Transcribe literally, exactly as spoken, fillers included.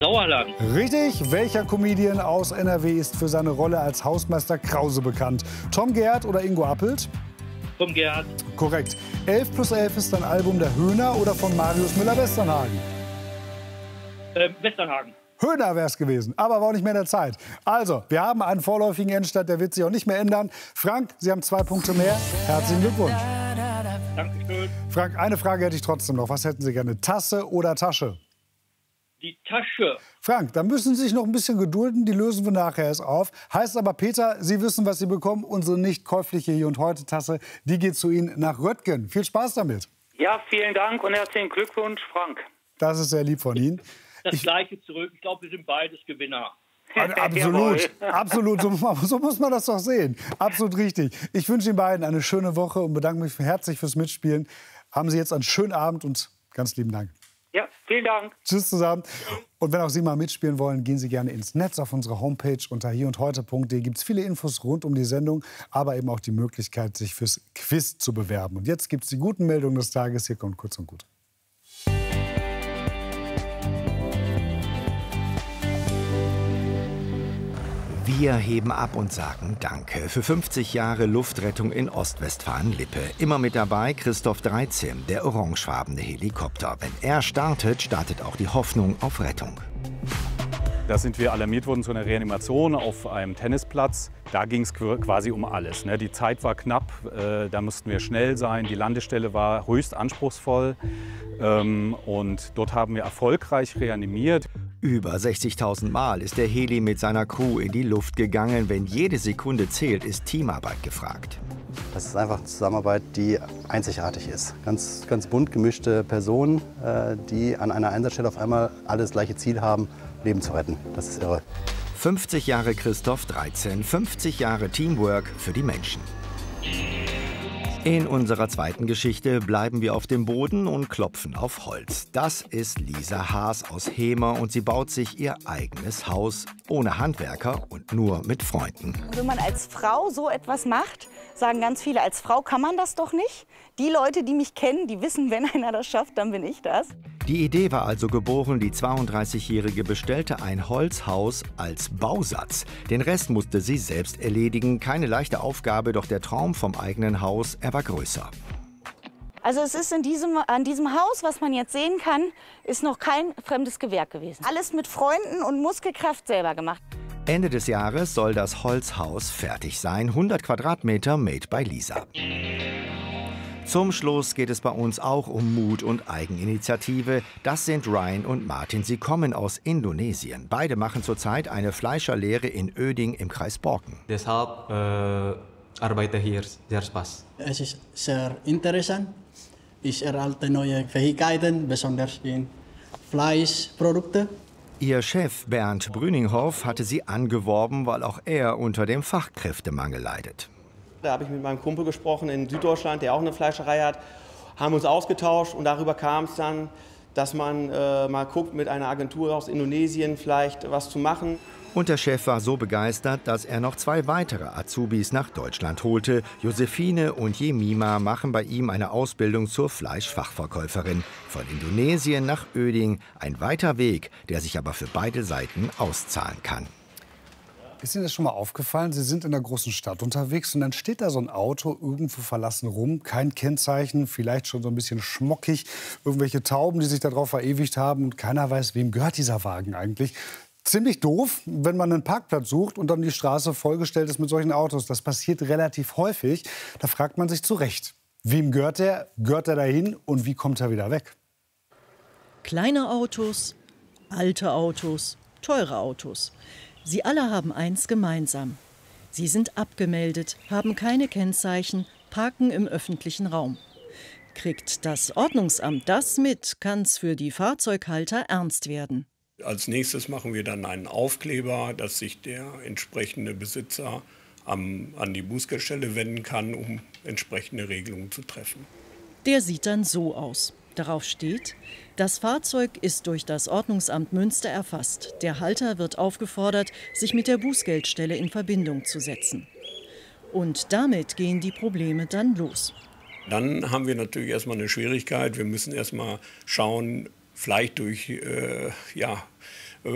Sauerland. Richtig. Welcher Comedian aus N R W ist für seine Rolle als Hausmeister Krause bekannt? Tom Gerhardt oder Ingo Appelt? Tom Gerhardt. Korrekt. elf plus elf ist ein Album der Höhner oder von Marius Müller-Westernhagen? Ähm, Westernhagen. Höhner wäre es gewesen, aber war auch nicht mehr in der Zeit. Also, wir haben einen vorläufigen Endstand, der wird sich auch nicht mehr ändern. Frank, Sie haben zwei Punkte mehr. Herzlichen Glückwunsch. Dankeschön. Frank, eine Frage hätte ich trotzdem noch. Was hätten Sie gerne, Tasse oder Tasche? Die Tasche. Frank, da müssen Sie sich noch ein bisschen gedulden. Die lösen wir nachher erst auf. Heißt aber, Peter, Sie wissen, was Sie bekommen. Unsere nicht käufliche Hier und Heute Tasse, die geht zu Ihnen nach Röttgen. Viel Spaß damit. Ja, vielen Dank und herzlichen Glückwunsch, Frank. Das ist sehr lieb von Ihnen. Das Ich- Gleiche zurück. Ich glaube, wir sind beides Gewinner. Absolut, absolut. So, so muss man das doch sehen. Absolut richtig. Ich wünsche Ihnen beiden eine schöne Woche und bedanke mich herzlich fürs Mitspielen. Haben Sie jetzt einen schönen Abend und ganz lieben Dank. Ja, vielen Dank. Tschüss zusammen. Und wenn auch Sie mal mitspielen wollen, gehen Sie gerne ins Netz auf unsere Homepage unter hier und heute punkt de. Gibt es viele Infos rund um die Sendung, aber eben auch die Möglichkeit, sich fürs Quiz zu bewerben. Und jetzt gibt es die guten Meldungen des Tages. Hier kommt kurz und gut. Wir heben ab und sagen Danke für fünfzig Jahre Luftrettung in Ostwestfalen-Lippe. Immer mit dabei Christoph dreizehn, der orangefarbene Helikopter. Wenn er startet, startet auch die Hoffnung auf Rettung. Da sind wir alarmiert worden zu einer Reanimation auf einem Tennisplatz. Da ging es quasi um alles. Ne? Die Zeit war knapp, äh, da mussten wir schnell sein. Die Landestelle war höchst anspruchsvoll. Ähm, und dort haben wir erfolgreich reanimiert. Über sechzigtausend Mal ist der Heli mit seiner Crew in die Luft gegangen. Wenn jede Sekunde zählt, ist Teamarbeit gefragt. Das ist einfach eine Zusammenarbeit, die einzigartig ist. Ganz, ganz bunt gemischte Personen, äh, die an einer Einsatzstelle auf einmal alle das gleiche Ziel haben, Leben zu retten. Das ist irre. fünfzig Jahre Christoph dreizehn, fünfzig Jahre Teamwork für die Menschen. In unserer zweiten Geschichte bleiben wir auf dem Boden und klopfen auf Holz. Das ist Lisa Haas aus Hemer und sie baut sich ihr eigenes Haus ohne Handwerker und nur mit Freunden. Wenn man als Frau so etwas macht, sagen ganz viele, als Frau kann man das doch nicht. Die Leute, die mich kennen, die wissen, wenn einer das schafft, dann bin ich das. Die Idee war also geboren, die zweiunddreißigjährige bestellte ein Holzhaus als Bausatz. Den Rest musste sie selbst erledigen. Keine leichte Aufgabe, doch der Traum vom eigenen Haus, er war größer. Also es ist in diesem, an diesem Haus, was man jetzt sehen kann, ist noch kein fremdes Gewerk gewesen. Alles mit Freunden und Muskelkraft selber gemacht. Ende des Jahres soll das Holzhaus fertig sein. hundert Quadratmeter made by Lisa. Zum Schluss geht es bei uns auch um Mut und Eigeninitiative. Das sind Ryan und Martin. Sie kommen aus Indonesien. Beide machen zurzeit eine Fleischerlehre in Oeding im Kreis Borken. Deshalb äh, arbeite hier sehr Spaß. Es ist sehr interessant. Ich erhalte neue Fähigkeiten, besonders in Fleischprodukte. Ihr Chef Bernd Brüninghoff hatte sie angeworben, weil auch er unter dem Fachkräftemangel leidet. Da habe ich mit meinem Kumpel gesprochen in Süddeutschland, der auch eine Fleischerei hat, haben uns ausgetauscht und darüber kam es dann, dass man äh, mal guckt, mit einer Agentur aus Indonesien vielleicht was zu machen. Und der Chef war so begeistert, dass er noch zwei weitere Azubis nach Deutschland holte. Josephine und Jemima machen bei ihm eine Ausbildung zur Fleischfachverkäuferin. Von Indonesien nach Oeding, ein weiter Weg, der sich aber für beide Seiten auszahlen kann. Ist Ihnen das schon mal aufgefallen? Sie sind in einer großen Stadt unterwegs und dann steht da so ein Auto irgendwo verlassen rum, kein Kennzeichen, vielleicht schon so ein bisschen schmockig, irgendwelche Tauben, die sich darauf verewigt haben und keiner weiß, wem gehört dieser Wagen eigentlich. Ziemlich doof, wenn man einen Parkplatz sucht und dann die Straße vollgestellt ist mit solchen Autos. Das passiert relativ häufig. Da fragt man sich zu Recht, wem gehört der, gehört er dahin und wie kommt er wieder weg? Kleine Autos, alte Autos, teure Autos. Sie alle haben eins gemeinsam. Sie sind abgemeldet, haben keine Kennzeichen, parken im öffentlichen Raum. Kriegt das Ordnungsamt das mit, kann's für die Fahrzeughalter ernst werden. Als nächstes machen wir dann einen Aufkleber, dass sich der entsprechende Besitzer am, an die Bußgeldstelle wenden kann, um entsprechende Regelungen zu treffen. Der sieht dann so aus. Darauf steht, das Fahrzeug ist durch das Ordnungsamt Münster erfasst. Der Halter wird aufgefordert, sich mit der Bußgeldstelle in Verbindung zu setzen. Und damit gehen die Probleme dann los. Dann haben wir natürlich erstmal eine Schwierigkeit. Wir müssen erstmal schauen, vielleicht durch äh, ja,